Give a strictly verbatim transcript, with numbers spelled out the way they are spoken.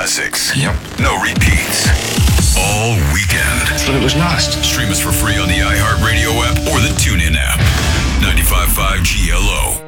classics. Yep. No repeats. All weekend. But it was nice. Stream us for free on the iHeartRadio app or the TuneIn app. ninety-five point five G L O.